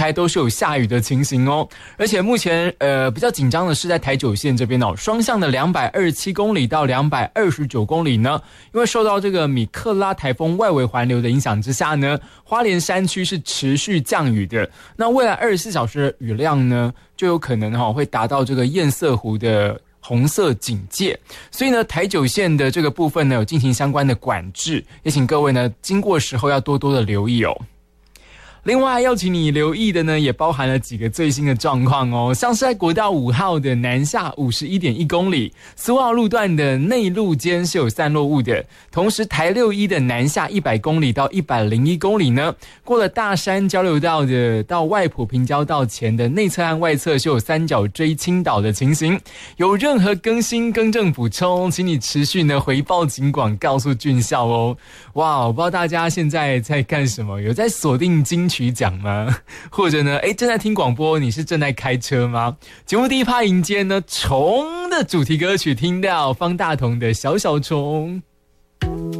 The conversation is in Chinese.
台都是有下雨的情形哦。而且目前比较紧张的是在台九线这边哦，双向的227公里到229公里呢，因为受到这个米克拉台风外围环流的影响之下呢，花莲山区是持续降雨的。那未来24小时的雨量呢，就有可能会达到这个堰塞湖的红色警戒，所以呢，台九线的这个部分呢，有进行相关的管制，也请各位呢，经过时候要多多的留意哦。另外要请你留意的呢，也包含了几个最新的状况哦，像是在国道5号的南下 51.1 公里，苏澳路段的内路间是有散落物的，同时台61的南下100公里到101公里呢，过了大山交流道的到外埔平交道前的内侧和外侧是有三角锥倾倒的情形，有任何更新更正补充，请你持续呢回报警广告诉俊孝哦。哇，我不知道大家现在在干什么，有在锁定金曲奖吗？或者呢，正在听广播，你是正在开车吗？节目第一趴迎接呢虫的主题歌曲，听到方大同的小小虫。